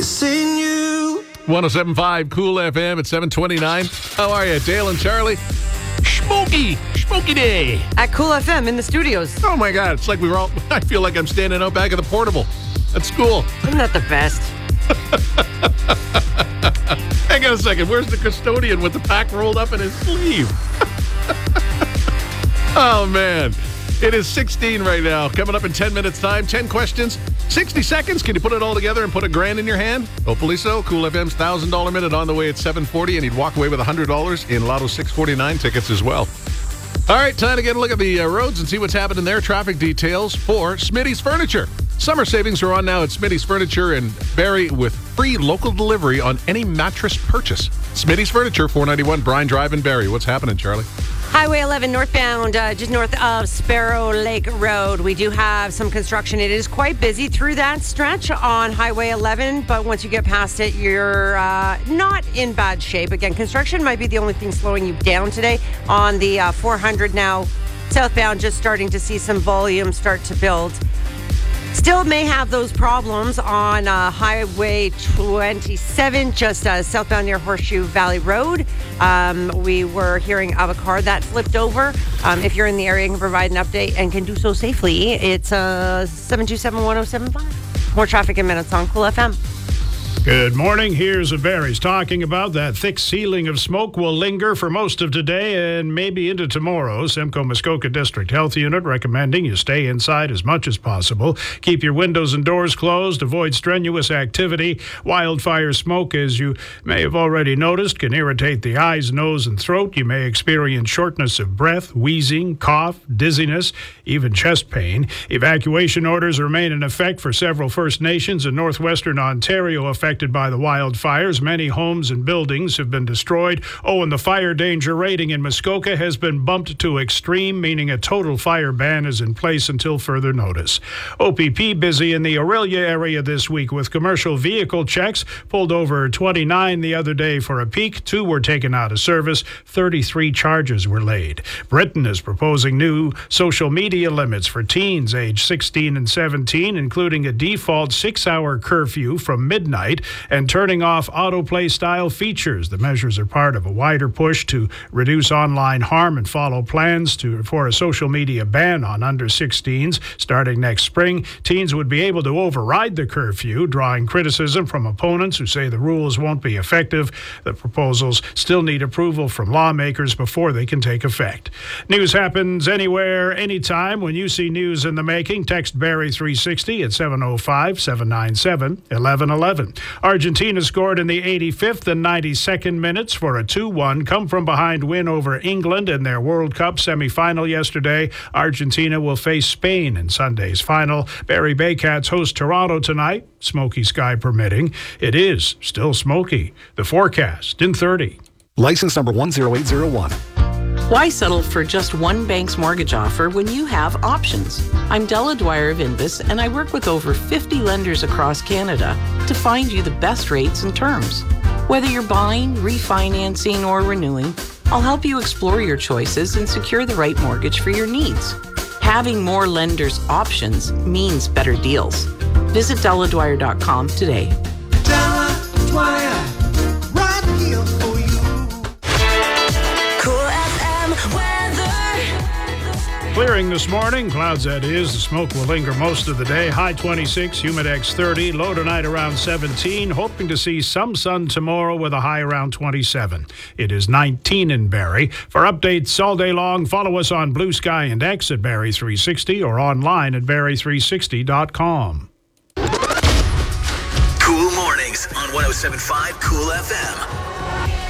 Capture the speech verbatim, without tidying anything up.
Missing you. one oh seven point five Cool F M at seven twenty-nine. How are you, Dale and Charlie? Smoky, smoky day. At Cool F M in the studios. Oh my God, it's like we were all, I feel like I'm standing out back of the portable at school. Isn't that the best? Hang on a second, where's the custodian with the pack rolled up in his sleeve? Oh man, it is sixteen right now. Coming up in ten minutes time, ten questions, sixty seconds. Can you put it all together and put a grand in your hand? Hopefully so. Cool F M's one thousand dollars minute on the way at seven forty, and he'd walk away with one hundred dollars in Lotto six forty-nine tickets as well. All right, time to get a look at the uh, roads and see what's happening there. Traffic details for Smitty's Furniture. Summer savings are on now at Smitty's Furniture in Barrie with free local delivery on any mattress purchase. Smitty's Furniture, four ninety-one Bryan Drive in Barrie. What's happening, Charlie? Highway eleven northbound, uh, just north of Sparrow Lake Road. We do have some construction. It is quite busy through that stretch on Highway eleven, but once you get past it, you're uh, not in bad shape. Again, construction might be the only thing slowing you down today. On the uh, four hundred now, southbound, just starting to see some volume start to build. Still may have those problems on uh, Highway twenty-seven, just uh, southbound near Horseshoe Valley Road. Um, we were hearing of a car that flipped over. Um, if you're in the area and can provide an update and can do so safely, it's uh, seven two seven, one oh seven five. More traffic in minutes on Cool F M. Good morning. Here's what Barry's talking about. That thick ceiling of smoke will linger for most of today and maybe into tomorrow. Simcoe Muskoka District Health Unit recommending you stay inside as much as possible. Keep your windows and doors closed. Avoid strenuous activity. Wildfire smoke, as you may have already noticed, can irritate the eyes, nose, and throat. You may experience shortness of breath, wheezing, cough, dizziness, even chest pain. Evacuation orders remain in effect for several First Nations in northwestern Ontario affected by the wildfires. Many homes and buildings have been destroyed. Oh, and the fire danger rating in Muskoka has been bumped to extreme, meaning a total fire ban is in place until further notice. O P P busy in the Orillia area this week with commercial vehicle checks. Pulled over twenty-nine the other day for a peak. Two were taken out of service. thirty-three charges were laid. Britain is proposing new social media limits for teens aged sixteen and seventeen, including a default six-hour curfew from midnight and turning off autoplay-style features. The measures are part of a wider push to reduce online harm and follow plans to for a social media ban on under sixteens. Starting next spring, teens would be able to override the curfew, drawing criticism from opponents who say the rules won't be effective. The proposals still need approval from lawmakers before they can take effect. News happens anywhere, anytime. When you see news in the making, text Barrie three sixty at seven oh five, seven nine seven, eleven eleven. Argentina scored in the eighty-fifth and ninety-second minutes for a two one come-from-behind win over England in their World Cup semi-final yesterday. Argentina will face Spain in Sunday's final. Barrie Baycats host Toronto tonight, smoky sky permitting. It is still smoky. The forecast in thirty. License number one zero eight zero one. Why settle for just one bank's mortgage offer when you have options? I'm Della Dwyer of Invis, and I work with over fifty lenders across Canada to find you the best rates and terms. Whether you're buying, refinancing, or renewing, I'll help you explore your choices and secure the right mortgage for your needs. Having more lenders' options means better deals. Visit della dwyer dot com today. Della Dwyer, right here for you. Cool F M weather. Clearing this morning, clouds that is. The smoke will linger most of the day. High twenty-six, humidex thirty, low tonight around seventeen. Hoping to see some sun tomorrow with a high around twenty-seven. It is nineteen in Barrie. For updates all day long, follow us on Blue Sky and X at Barrie three sixty or online at barrie three sixty dot com. Cool mornings on one oh seven point five Cool F M.